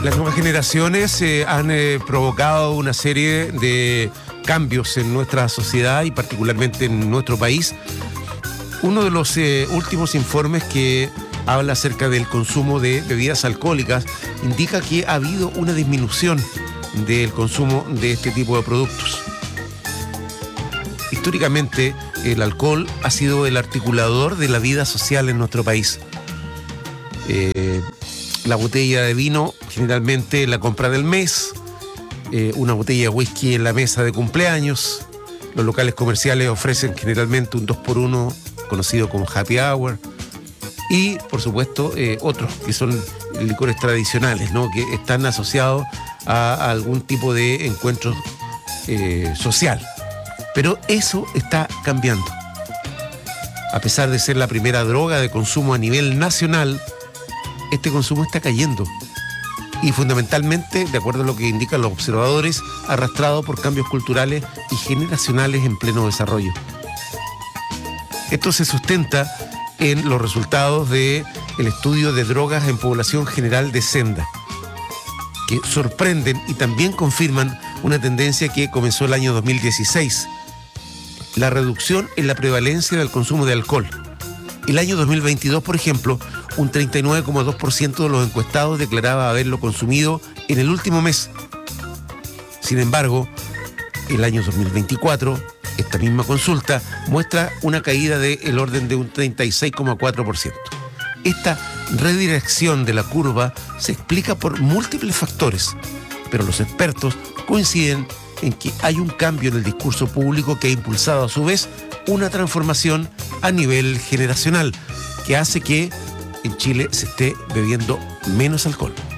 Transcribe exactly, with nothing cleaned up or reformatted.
Las nuevas generaciones eh, han eh, provocado una serie de cambios en nuestra sociedad y particularmente en nuestro país. Uno de los eh, últimos informes que habla acerca del consumo de bebidas alcohólicas indica que ha habido una disminución del consumo de este tipo de productos. Históricamente, el alcohol ha sido el articulador de la vida social en nuestro país. Eh, la botella de vino, generalmente la compra del mes, eh, una botella de whisky en la mesa de cumpleaños. Los locales comerciales ofrecen generalmente un dos por uno, conocido como happy hour. Y, por supuesto, eh, otros que son licores tradicionales, ¿no?, que están asociados a, a algún tipo de encuentro eh, social. Pero eso está cambiando. A pesar de ser la primera droga de consumo a nivel nacional, este consumo está cayendo. Y fundamentalmente, de acuerdo a lo que indican los observadores, arrastrado por cambios culturales y generacionales en pleno desarrollo. Esto se sustenta en los resultados del estudio de drogas en población general de Senda, que sorprenden y también confirman una tendencia que comenzó el año dos mil dieciséis. La reducción en la prevalencia del consumo de alcohol. El año dos mil veintidós, por ejemplo, un treinta y nueve coma dos por ciento de los encuestados declaraba haberlo consumido en el último mes. Sin embargo, el año dos mil veinticuatro, esta misma consulta muestra una caída del orden de un treinta y seis coma cuatro por ciento. Esta redirección de la curva se explica por múltiples factores, pero los expertos coinciden en que hay un cambio en el discurso público que ha impulsado a su vez una transformación a nivel generacional que hace que en Chile se esté bebiendo menos alcohol.